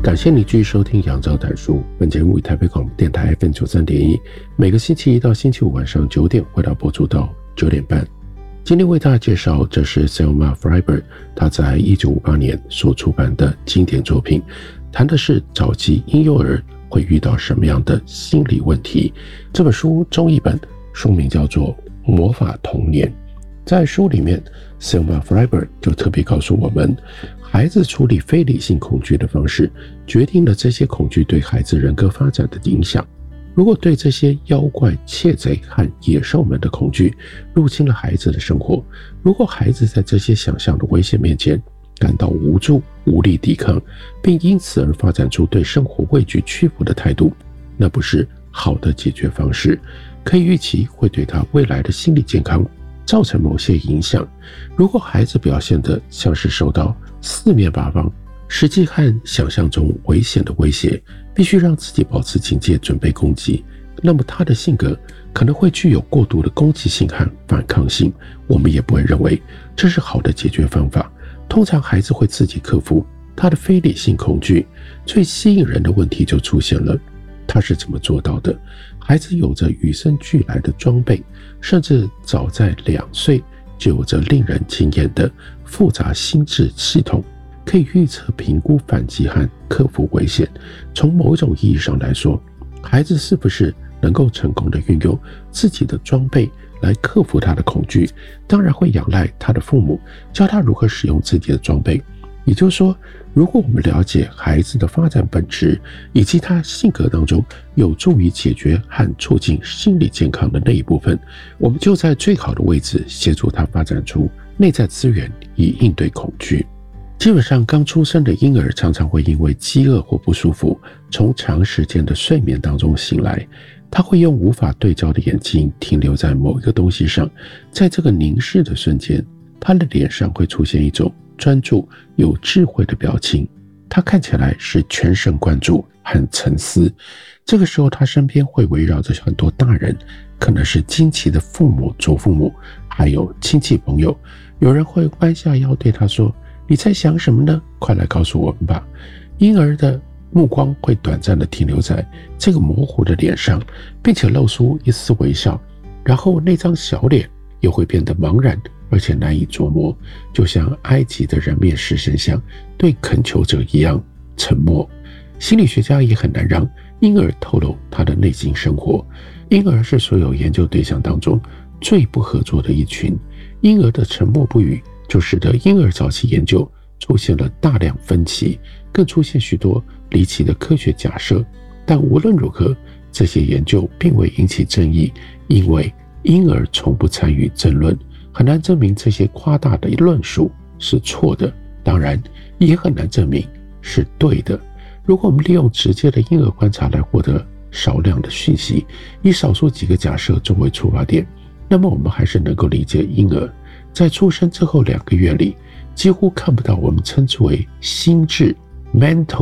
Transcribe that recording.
感谢你继续收听杨照谈书。本节目以台北广播电台 FM93.1，每个星期一到星期五晚上9点回到播出到9点半。今天为大家介绍，这是 Selma Fraiberg 他在1958年所出版的经典作品，谈的是早期婴幼儿会遇到什么样的心理问题。这本书中译本书名叫做《魔法童年》。在书里面 Selma Fraiberg 就特别告诉我们，孩子处理非理性恐惧的方式决定了这些恐惧对孩子人格发展的影响。如果对这些妖怪、窃贼和野兽们的恐惧入侵了孩子的生活，如果孩子在这些想象的危险面前感到无助、无力抵抗，并因此而发展出对生活畏惧屈服的态度，那不是好的解决方式，可以预期会对他未来的心理健康造成某些影响。如果孩子表现得像是受到四面八方实际和想象中危险的威胁，必须让自己保持警戒，准备攻击，那么他的性格可能会具有过度的攻击性和反抗性。我们也不会认为这是好的解决方法。通常孩子会自己克服他的非理性恐惧。最吸引人的问题就出现了，他是怎么做到的？孩子有着与生俱来的装备，甚至早在2岁就有着令人惊艳的复杂心智系统，可以预测、评估、反击和克服危险。从某种意义上来说，孩子是不是能够成功地运用自己的装备来克服他的恐惧，当然会仰赖他的父母教他如何使用自己的装备。也就是说，如果我们了解孩子的发展本质，以及他性格当中有助于解决和促进心理健康的那一部分，我们就在最好的位置协助他发展出内在资源以应对恐惧。基本上刚出生的婴儿常常会因为饥饿或不舒服从长时间的睡眠当中醒来，他会用无法对焦的眼睛停留在某一个东西上，在这个凝视的瞬间，他的脸上会出现一种专注有智慧的表情，他看起来是全神贯注和沉思。这个时候他身边会围绕着很多大人，可能是惊奇的父母、祖父母，还有亲戚朋友。有人会弯下腰对他说，你在想什么呢？快来告诉我们吧。婴儿的目光会短暂地停留在这个模糊的脸上，并且露出一丝微笑，然后那张小脸又会变得茫然而且难以琢磨，就像埃及的人面狮身像对恳求者一样沉默。心理学家也很难让婴儿透露他的内心生活。婴儿是所有研究对象当中最不合作的一群，婴儿的沉默不语就使得婴儿早期研究出现了大量分歧，更出现许多离奇的科学假设。但无论如何，这些研究并未引起争议，因为婴儿从不参与争论，很难证明这些夸大的论述是错的，当然也很难证明是对的。如果我们利用直接的婴儿观察来获得少量的讯息，以少数几个假设作为出发点，那么我们还是能够理解婴儿在出生之后2个月里几乎看不到我们称之为心智 mental